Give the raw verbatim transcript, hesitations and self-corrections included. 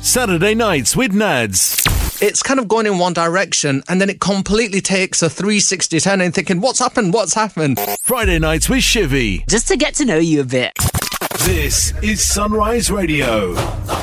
Saturday Nights with Nads. It's kind of going in one direction and then it completely takes a three sixty turn and thinking, what's happened? What's happened? Friday Nights with Shivy. Just to get to know you a bit. This is Sunrise Radio.